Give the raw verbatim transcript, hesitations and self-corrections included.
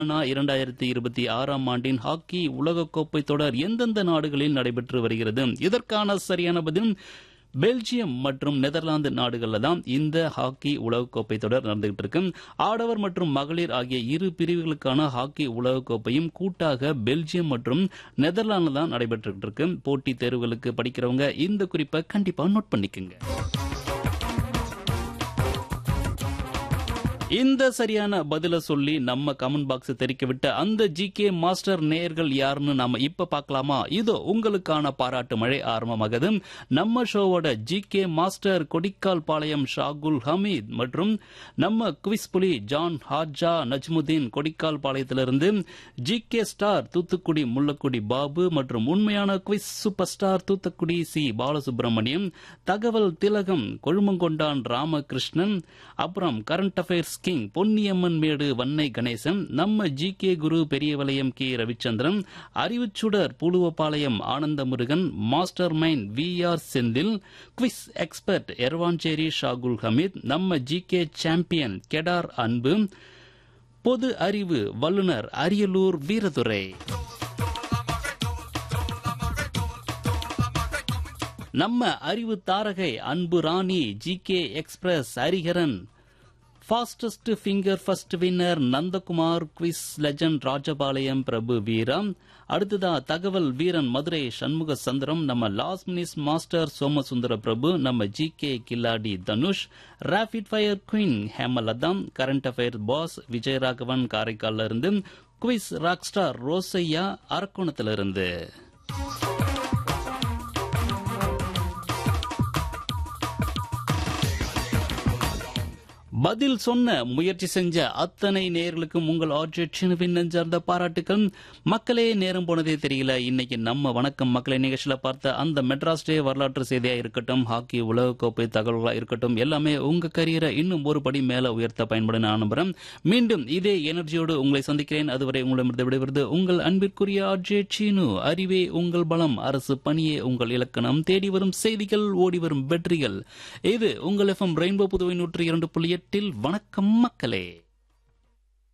இரண்டாயிரத்தி இருபத்தி ஆறாம் ஆண்டின் ஹாக்கி உலகக்கோப்பை தொடர் எந்தெந்த நாடுகளில் நடைபெற்று வருகிறது? இதற்கான சரியான பதில் பெல்ஜியம் மற்றும் நெதர்லாந்து நாடுகளில் தான் இந்த ஹாக்கி உலகக்கோப்பை தொடர் நடந்துகிட்டு இருக்கு. ஆடவர் மற்றும் மகளிர் ஆகிய இரு பிரிவுகளுக்கான ஹாக்கி உலகக்கோப்பையும் கூட்டாக பெல்ஜியம் மற்றும் நெதர்லாந்து தான் நடைபெற்று இருக்கு. போட்டித் தேர்வுகளுக்கு படிக்கிறவங்க இந்த குறிப்பை கண்டிப்பா நோட் பண்ணிக்கோங்க. இந்த சரியான பதில சொல்லி நம்ம கமெண்ட் பாக்ஸ் தெரிவிக்க விட்ட அந்த ஜிகே மாஸ்டர் நேயர்கள் யாருன்னு நாம இப்ப பார்க்கலாமா? இதோ உங்களுக்கான பாராட்டு மழை ஆரம்பமாகுது. நம்ம ஷோவோட ஜிகே மாஸ்டர் கொடிக்கால் பாளையம் ஷாகுல் ஹமீத் மற்றும் நம்ம குவிஸ் புலி John Haja Najmudeen Kodikkal பாளையத்திலிருந்து, GK star Thoothukudi Mullakudi Babu மற்றும் உண்மையான quiz super star Thoothukudi C Balasubramaniam, தகவல் திலகம் கொழுமங்கொண்டான் ராமகிருஷ்ணன், அப்புறம் கரண்ட் அஃபேர்ஸ் கிங் பொன்னியம்மன் மேடு வன்னை கணேசன், நம்ம G K Guru Periyavalayam K Ravichandran, அறிவுச்சுடர் Puluvapalayam Ananda Murugan, master mind we are Senthil, quiz expert Ervancheri Shahul Hamid, நம்ம ஜி கே சாம்பியன் கெடார் அன்பு, பொது அறிவு வல்லுநர் அரியலூர் வீரதுரை, நம்ம அறிவு தாரகை அன்பு ராணி G K express Hariharan, fastest finger first winner Nandakumar, quiz legend Rajapalayam பிரபு வீரம், அடுத்ததா தகவல் வீரன் மதுரை சண்முக சந்திரம், நம்ம லாஸ்ட் மினிஸ் மாஸ்டர் சோமசுந்தர பிரபு, நம்ம ஜி கே கில்லாடி Dhanush, rapid fire queen ஹேமலதம், current affair pass Vijayaraghavan காரைக்கால்ல இருந்து, குவிஸ் ராக் ஸ்டார் ரோசையா அரக்கோணத்திலிருந்து. பதில் சொன்ன முயற்சி செஞ்ச அத்தனை நேயர்களுக்கும் உங்கள் ஆர்ஜெட்சினுவின் நெஞ்சார்ந்த பாராட்டுக்கள். மக்களே, நேரம் போனதே தெரியல. இன்னைக்கு நம்ம வணக்கம் மக்களை நிகழ்ச்சியில பார்த்த அந்த மெட்ராஸ் டே வரலாற்று செய்தியா இருக்கட்டும், ஹாக்கி உலகக்கோப்பை தகவல்களா இருக்கட்டும், எல்லாமே உங்க கரியரை இன்னும் ஒரு படி மேல உயர்த்த பயன்படும் நான் நம்புறேன். மீண்டும் இதே எனர்ஜியோடு உங்களை சந்திக்கிறேன். அதுவரை உங்களிடமிருந்து விடைபெறுவது உங்கள் அன்பிற்குரிய ஆர்ஜெட்சினு. அறிவே உங்கள் பலம், அரசு பணியே உங்கள் இலக்கணம், தேடி வரும் செய்திகள், ஓடி வரும் வெற்றிகள். இது உங்கள் எஃப்எம் ரெயின்போ புதுவை நூற்றி இரண்டு புள்ளி எட்டு. வணக்கம் மக்களே.